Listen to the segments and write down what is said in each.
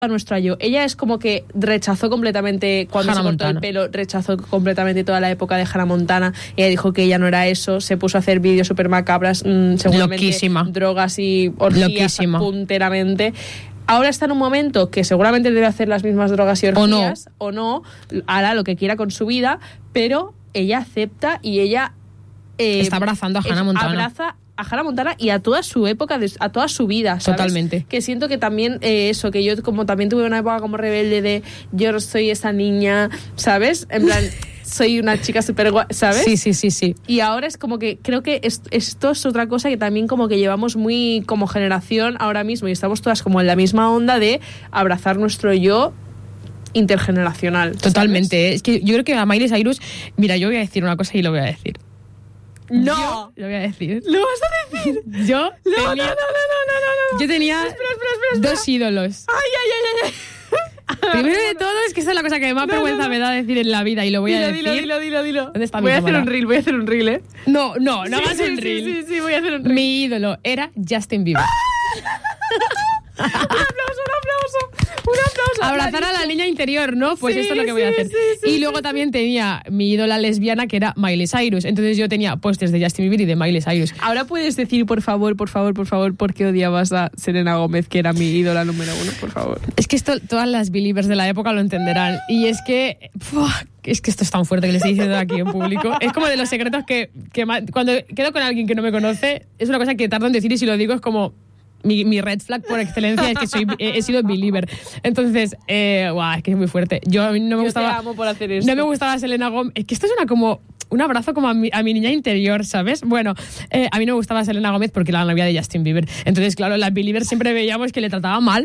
a nuestro yo. Ella es como que rechazó completamente, cuando Hannah se cortó Montana. el pelo, rechazó completamente toda la época de Hannah Montana. Ella dijo que ella no era eso, se puso a hacer vídeos súper macabras, seguramente Loquísima. drogas y orgías Loquísima. punteramente. Ahora está en un momento que seguramente debe hacer las mismas drogas y orgías, o no, hará lo que quiera con su vida, pero ella acepta y ella está abrazando a Hannah Montana. Abraza a Hannah Montana y a toda su época, a toda su vida, ¿sabes? Totalmente. Que siento que también eso, que yo como también tuve una época como rebelde de yo soy esa niña, ¿sabes? En plan, soy una chica súper guay, ¿sabes? Sí. Y ahora es como que creo que esto es otra cosa que también como que llevamos muy como generación ahora mismo y estamos todas como en la misma onda de abrazar nuestro yo intergeneracional. Totalmente. ¿Sabes? Es que yo creo que a Miley Cyrus, mira, yo voy a decir una cosa y lo voy a decir. ¡No! Lo voy a decir. ¿Lo vas a decir? Yo No. Yo tenía Espera. dos ídolos. Ay. Primero de todo, es que esa es la cosa que más vergüenza me da decir en la vida y lo voy a decir. Dilo. ¿Dónde está mi Voy a cámara? hacer un reel, ¿eh? No hagas un reel. Sí, voy a hacer un reel. Mi ídolo era Justin Bieber. Un aplauso. Abrazar a la niña interior, ¿no? Pues Sí, esto es lo que voy a hacer. sí, Y luego también tenía mi ídola lesbiana, que era Miley Cyrus. Entonces yo tenía pósters de Justin Bieber y de Miley Cyrus. Ahora puedes decir, por favor, por qué odiabas a Selena Gómez, que era mi ídola número 1, por favor. Es que esto, todas las believers de la época lo entenderán. Y es que... es que esto es tan fuerte que le estoy diciendo aquí en público. Es como de los secretos que cuando quedo con alguien que no me conoce, es una cosa que tardo en decir y si lo digo es como... Mi red flag por excelencia es que he sido believer. Entonces, es que es muy fuerte. A mí no me gustaba. Te amo por hacer esto. No me gustaba Selena Gomez. Es que esto suena como un abrazo como a mi niña interior, ¿sabes? Bueno, a mí no me gustaba Selena Gomez porque era la novia de Justin Bieber. Entonces, claro, las believers siempre veíamos que le trataba mal.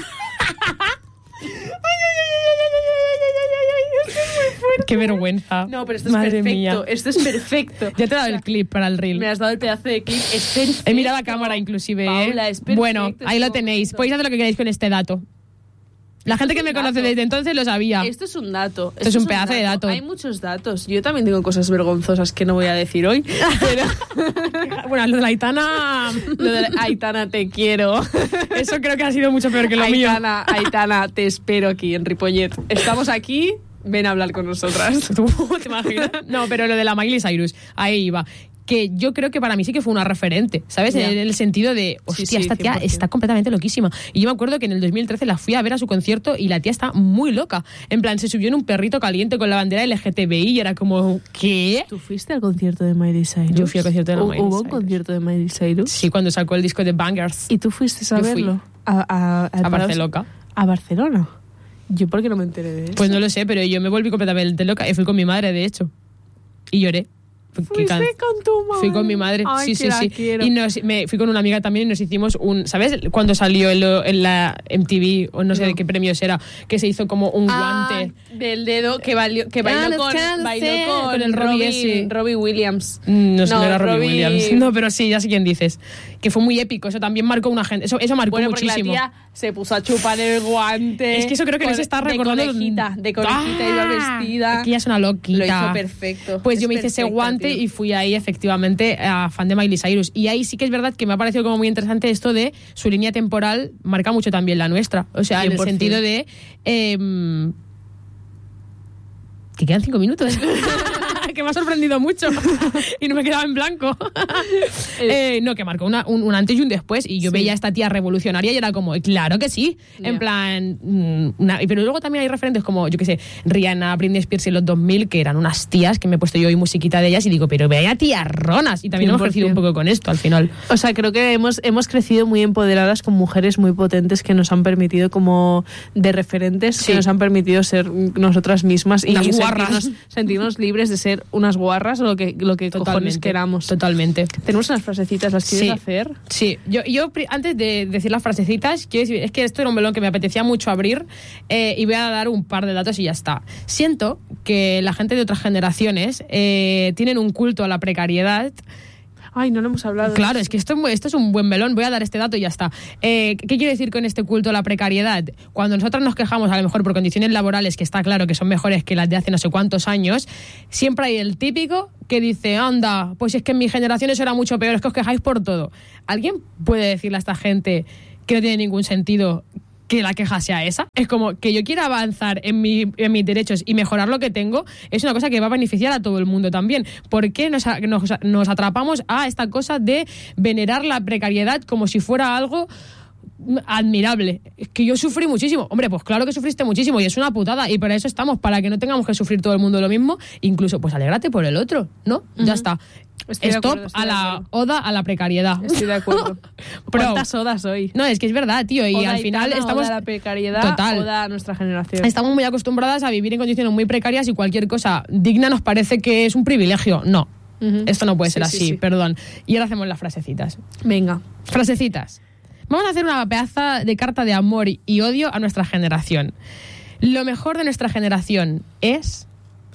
Qué vergüenza. No, pero esto es Madre perfecto. mía. Esto es perfecto. Ya te he dado el clip para el reel. Me has dado el pedazo de clip. Es perfecto. He mirado a cámara inclusive. Paula, es perfecto. Bueno, ahí lo tenéis. Podéis hacer lo que queráis con este dato. La gente que me conoce desde entonces lo sabía. Esto es un dato. Esto es un pedazo de dato. Hay muchos datos. Yo también tengo cosas vergonzosas que no voy a decir hoy. Pero Bueno, lo de la Aitana... lo de Aitana, te quiero. Eso creo que ha sido mucho peor que lo mío. Aitana, te espero aquí en Ripollet. Estamos aquí, ven a hablar con nosotras. ¿Tú te imaginas? No, pero lo de la Miley Cyrus, ahí iba. Que yo creo que para mí sí que fue una referente, ¿sabes? Ya. En el sentido de, hostia, Sí, esta tía 100%. está completamente loquísima. Y yo me acuerdo que en el 2013 la fui a ver a su concierto y la tía está muy loca. En plan, se subió en un perrito caliente con la bandera LGTBI y era como, ¿qué? ¿Tú fuiste al concierto de Miley Cyrus? Yo fui al concierto de la Miley ¿Hubo un Cyrus. concierto de Miley Cyrus? Sí, cuando sacó el disco de Bangers. ¿Y tú fuiste a Yo fui. verlo? A Barcelona. ¿A Barcelona? ¿Yo por qué no me enteré de eso? Pues no lo sé, pero yo me volví completamente loca y fui con mi madre, de hecho. Y lloré. ¿Fuiste con tu madre? Fui con mi madre. Ay, sí, que la sí. quiero. Y me fui con una amiga también y nos hicimos un... ¿Sabes? Cuando salió en la MTV, o no sé de qué premios era, que se hizo como un guante. Del dedo que bailó con el Robbie ese. Robbie Williams. No sé, no era Robbie Robbie Williams. No, pero sí, ya sé quién dices. Que fue muy épico. Eso también marcó una gente. Eso marcó Bueno, porque muchísimo. la tía se puso a chupar el guante. Es que eso creo que no se está recordando. De conejita iba vestida. Es que ella es una loquita. Lo hizo perfecto. Pues yo Es me hice ese perfecta, guante tío. y fui ahí efectivamente a fan de Miley Cyrus. Y ahí sí que es verdad que me ha parecido como muy interesante esto de su línea temporal, marca mucho también la nuestra. O sea, en el 100%. sentido de... que quedan 5 minutos. Que me ha sorprendido mucho y no me quedaba en blanco. No, que marcó un antes y un después y yo veía a esta tía revolucionaria y era como, claro que sí, en plan pero luego también hay referentes como, yo qué sé, Rihanna, Britney Spears en los 2000 que eran unas tías que me he puesto yo hoy musiquita de ellas y digo, pero vaya tías ronas, y también hemos 100%. crecido un poco con esto al final. O sea, creo que hemos crecido muy empoderadas con mujeres muy potentes que nos han permitido como de referentes, Sí. que nos han permitido ser nosotras mismas y Unas guarras. sentirnos libres de ser unas guarras o lo que cojones queramos. Totalmente. Tenemos unas frasecitas, ¿las quieres hacer? Sí, yo antes de decir las frasecitas, quiero decir, es que esto era un melón que me apetecía mucho abrir y voy a dar un par de datos y ya está. Siento que la gente de otras generaciones tienen un culto a la precariedad. Ay, no lo hemos hablado. Claro, es que esto es un buen melón. Voy a dar este dato y ya está. ¿Qué quiero decir con este culto a la precariedad? Cuando nosotros nos quejamos, a lo mejor por condiciones laborales, que está claro que son mejores que las de hace no sé cuántos años, siempre hay el típico que dice, anda, pues es que en mi generación eso era mucho peor, es que os quejáis por todo. ¿Alguien puede decirle a esta gente que no tiene ningún sentido que la queja sea esa. Es como que yo quiera avanzar en mis derechos y mejorar lo que tengo, es una cosa que va a beneficiar a todo el mundo también. ¿Por qué nos atrapamos a esta cosa de venerar la precariedad como si fuera algo admirable? Es que yo sufrí muchísimo. Hombre, pues claro que sufriste muchísimo y es una putada, y para eso estamos, para que no tengamos que sufrir todo el mundo lo mismo. Incluso, pues alégrate por el otro, ¿no? Ya está. Stop a la oda a la precariedad. Estoy de acuerdo. ¿Cuántas odas hoy? No, es que es verdad, tío, y Oda al final Aitana, estamos... oda a la precariedad, Total. oda a nuestra generación. Estamos muy acostumbradas a vivir en condiciones muy precarias y cualquier cosa digna nos parece que es un privilegio. No, esto no puede ser así, sí. perdón. Y ahora hacemos las frasecitas. Venga. Frasecitas. Vamos a hacer una pedaza de carta de amor y odio a nuestra generación. Lo mejor de nuestra generación es... ...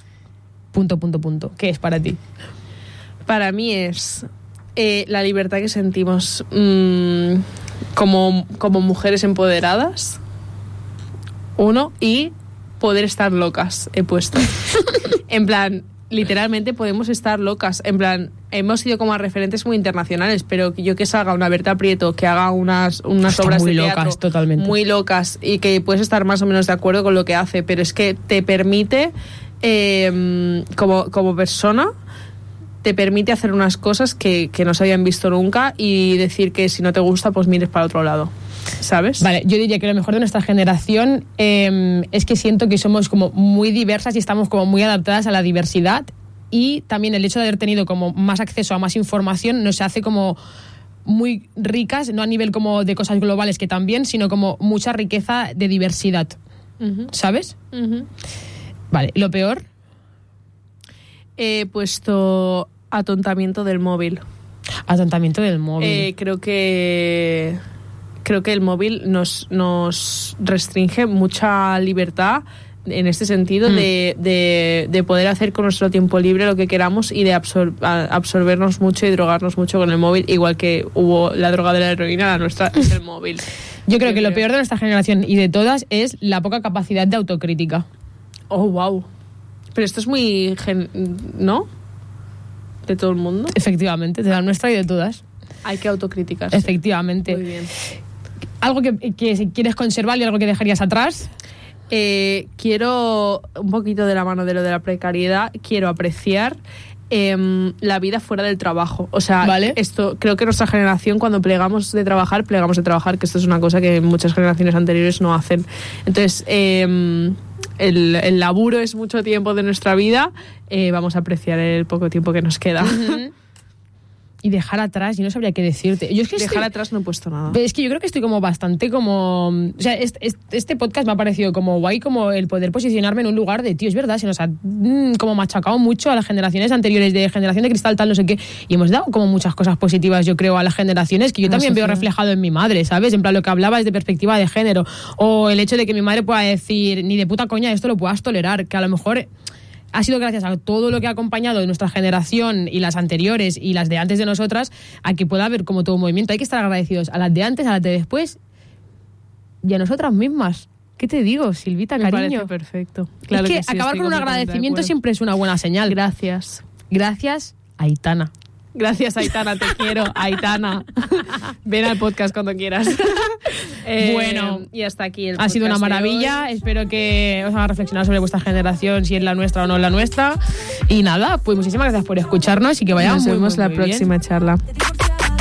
¿Qué es para ti? Para mí es la libertad que sentimos como mujeres empoderadas. 1. Y poder estar locas, he puesto. En plan, literalmente podemos estar locas. En plan, hemos sido como a referentes muy internacionales, pero yo que salga una Berta Prieto que haga unas obras muy de teatro locas, totalmente. muy locas, y que puedes estar más o menos de acuerdo con lo que hace, pero es que te permite como persona, te permite hacer unas cosas que no se habían visto nunca, y decir que si no te gusta, pues mires para otro lado, ¿sabes? Vale, yo diría que lo mejor de nuestra generación es que siento que somos como muy diversas y estamos como muy adaptadas a la diversidad, y también el hecho de haber tenido como más acceso a más información nos hace como muy ricas, no a nivel como de cosas globales, que también, sino como mucha riqueza de diversidad, ¿sabes? Vale, ¿lo peor? He puesto atontamiento del móvil. Atontamiento del móvil. Creo que el móvil nos restringe mucha libertad en este sentido de poder hacer con nuestro tiempo libre lo que queramos, y de absorbernos mucho y drogarnos mucho con el móvil, igual que hubo la droga de la heroína, la nuestra es el móvil. Yo creo que lo peor de nuestra generación y de todas es la poca capacidad de autocrítica. Oh, wow. Pero esto es muy... ¿no? De todo el mundo. Efectivamente, de la nuestra y de todas. Hay que autocriticarse. Efectivamente. Muy bien. ¿Algo que si quieres conservar y algo que dejarías atrás? Quiero, un poquito de la mano de lo de la precariedad, quiero apreciar la vida fuera del trabajo. O sea, ¿vale? Esto, creo que nuestra generación, cuando plegamos de trabajar, que esto es una cosa que muchas generaciones anteriores no hacen. Entonces, el laburo es mucho tiempo de nuestra vida, vamos a apreciar el poco tiempo que nos queda. Y dejar atrás, yo no sabría qué decirte. Yo es que dejar atrás no he puesto nada. Es que yo creo que estoy como bastante como... O sea, este podcast me ha parecido como guay, como el poder posicionarme en un lugar de, tío, es verdad, se nos ha como machacado mucho a las generaciones anteriores, de generación de cristal, tal, no sé qué, y hemos dado como muchas cosas positivas, yo creo, a las generaciones, que yo también veo reflejado en mi madre, ¿sabes? En plan, lo que hablabas de perspectiva de género, o el hecho de que mi madre pueda decir, ni de puta coña esto lo puedas tolerar, que a lo mejor... ha sido gracias a todo lo que ha acompañado de nuestra generación y las anteriores y las de antes de nosotras, a que pueda haber como todo movimiento. Hay que estar agradecidos a las de antes, a las de después y a nosotras mismas. ¿Qué te digo, Silvita, Me cariño? parece perfecto. Claro es que sí, acabar con un agradecimiento siempre es una buena señal. Gracias. Gracias, Aitana. Gracias, Aitana, te quiero, Aitana. Ven al podcast cuando quieras. Bueno, y hasta aquí el ha podcast. sido una maravilla. Espero que os haga reflexionar sobre vuestra generación, si es la nuestra o no es la nuestra. Y nada, pues muchísimas gracias por escucharnos y que vaya Nos muy, vemos muy, la muy próxima bien. charla.